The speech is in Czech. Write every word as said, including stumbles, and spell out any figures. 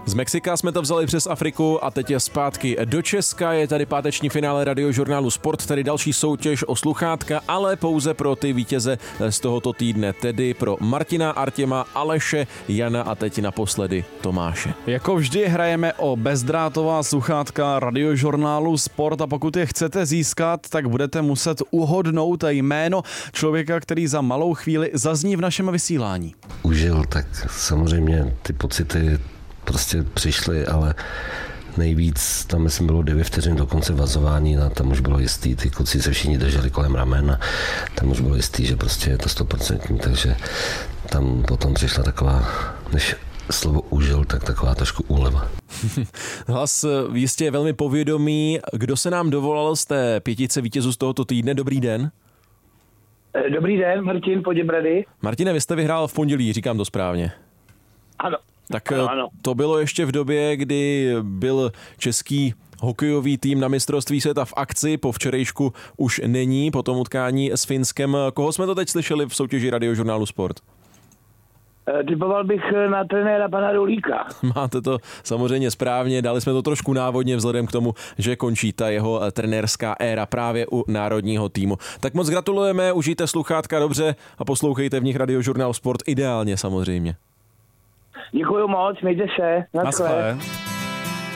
Z Mexika jsme to vzali přes Afriku a teď je zpátky do Česka. Je tady páteční finále radiožurnálu Sport, tedy další soutěž o sluchátka, ale pouze pro ty vítěze z tohoto týdne, tedy pro Martina, Artěma, Aleše, Jana a teď naposledy Tomáše. Jako vždy hrajeme o bezdrátová sluchátka radiožurnálu Sport a pokud je chcete získat, tak budete muset uhodnout jméno člověka, který za malou chvíli zazní v našem vysílání. Užil, tak samozřejmě ty pocity prostě přišly, ale nejvíc, tam myslím bylo devět vteřin do konce vazování a tam už bylo jistý, ty kluci se všichni drželi kolem ramen a tam už bylo jistý, že prostě je to stoprocentní, takže tam potom přišla taková, než slovo užil, tak taková trošku úleva. Hlas jistě je velmi povědomý. Kdo se nám dovolal z té pětice vítězů z tohoto týdne? Dobrý den. Dobrý den, Martin Poděbrady. Martine, vy jste vyhrál v pondělí, říkám to správně. Ano. Tak ano, ano. To bylo ještě v době, kdy byl český hokejový tým na mistrovství světa v akci, po včerejšku už není, po tom utkání s Finskem. Koho jsme to teď slyšeli v soutěži radiožurnálu Sport? Typoval bych na trenéra pana Rolíka. Máte to samozřejmě správně, dali jsme to trošku návodně vzhledem k tomu, že končí ta jeho trenérská éra právě u národního týmu. Tak moc gratulujeme, užijte sluchátka dobře a poslouchejte v nich radiožurnál Sport ideálně samozřejmě. Děkuju moc, mějte se. Naschle.